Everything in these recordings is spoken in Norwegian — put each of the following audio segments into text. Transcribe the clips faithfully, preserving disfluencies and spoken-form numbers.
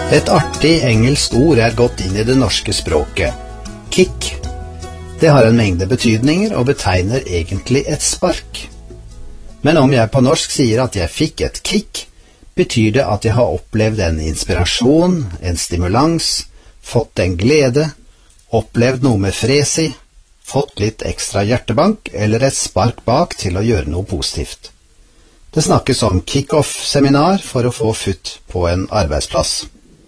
Et artig engelsk ord er gått inn i det norske språket. Kick. Det har en mengde betydninger og betegner egentlig et spark. Men om jeg på norsk sier at jeg fikk et kick, betyr det at jeg har opplevd en inspirasjon, en stimulans, fått en glede, opplevd noe med fres i, fått litt ekstra hjertebank eller et spark bak til å gjøre noe positivt. Det snakkes om kick-off-seminar for å få futt på en arbeidsplass.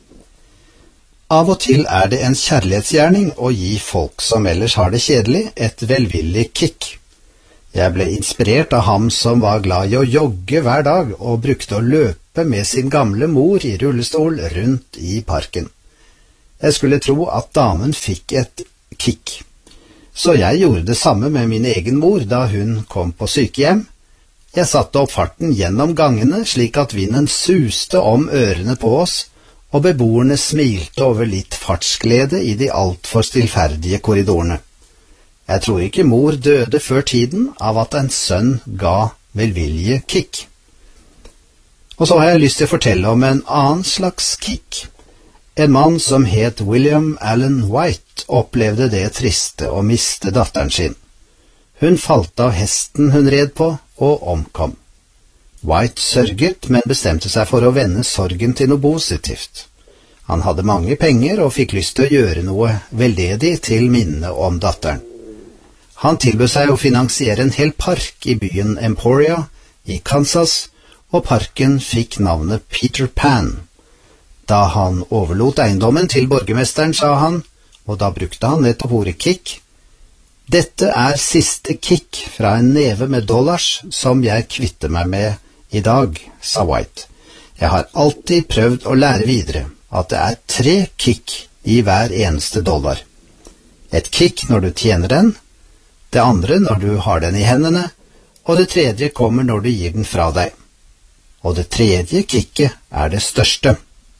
Av og til er det en kjærlighetsgjerning å gi folk som ellers har det kjedelig, et velvillig kick. Jeg ble inspirert av ham som var glad i å jogge hver dag og brukte å løpe med sin gamle mor i rullestol rundt i parken. Jeg skulle tro at damen fikk et kick, så jeg gjorde det samme med min egen mor da hun kom på sykehjem. Jeg satte opp farten gjennom gangene slik at vinden suste om ørene på oss, og beboerne smilte over litt fartsglede i de alt for stillferdige korridorene. Jeg tror ikke mor døde før tiden av at en sønn ga velvilje kick. Og så har jeg lyst til å fortelle om en annen slags kick. En mann som het William Allen White opplevde det triste å miste datteren sin. Hun falt av hesten hun red på og omkom. White sørget, men bestemte seg for å vende sorgen til noe positivt. Han hadde mange penger og fikk lyst til å gjøre noe veldedig til minne om datteren. Han tilbød seg å finansiere en hel park i byen Emporia i Kansas, og parken fikk navnet Peter Pan. Da han overlot eiendommen til borgermesteren, sa han, og da brukte han nettopp ordet kick, «Dette er siste kick fra en neve med dollars som jeg kvitter meg med i dag», sa White. «Jeg har alltid prøvd å lære videre at det er tre kick i hver eneste dollar. Et kick når du tjener den, det andre når du har den i hendene, og det tredje kommer når du gir den fra deg. Og det tredje kicket er det største.»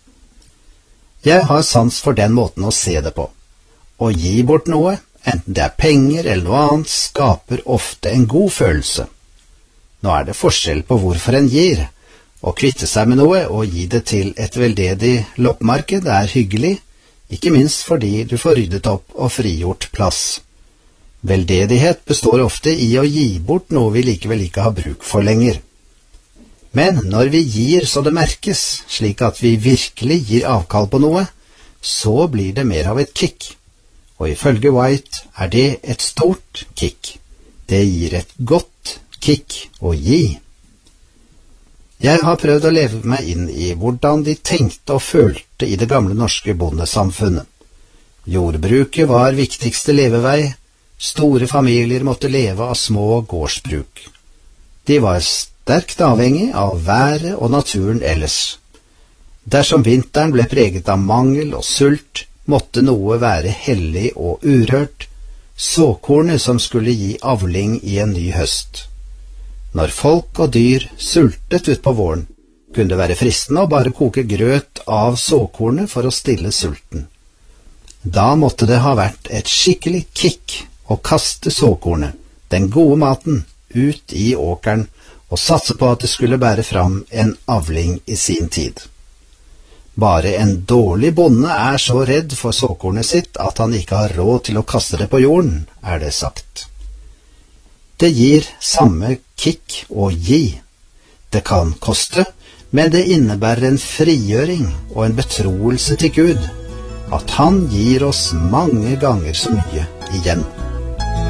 Jeg har sans for den måten å se det på. Å gi bort noe, enten det er penger eller noe annet, skaper ofte en god følelse. Nå er det forskjell på hvorfor en gir. Å kvitte seg med noe og gi det til et veldedig loppemarked er hyggelig, ikke minst fordi du får ryddet opp og frigjort plass. Veldedighet består ofte i å gi bort noe vi likevel ikke har bruk for lenger. Men når vi gir så det merkes, slik at vi virkelig gir avkall på noe, så blir det mer av et kick. Og ifølge White er det et stort kick. Det gir et godt kick å gi. Jeg har prøvd å leve meg inn i hvordan de tenkte og følte i det gamle norske bondesamfunnet. Jordbruket var viktigste levevei. Store familier måtte leve av små gårdsbruk. De var sterkt avhengig av været og naturen ellers. Dersom vinteren ble preget av mangel og sult, måtte noe være hellig og urørt, såkornet som skulle gi avling i en ny høst. Når folk og dyr sultet ut på våren, kunne det være fristende å bare koke grøt av såkornet for å stille sulten. Da måtte det ha vært et skikkelig kick å kaste såkornet, den gode maten, ut i åkeren og satse på at det skulle bære fram en avling i sin tid. Bare en dårlig bonde er så redd for såkornet sitt at han ikke har råd til å kaste det på jorden, er det sagt. Det gir samme kick å gi. Det kan koste, men det innebærer en frigjøring og en betroelse til Gud, at han gir oss mange ganger så mye igjen.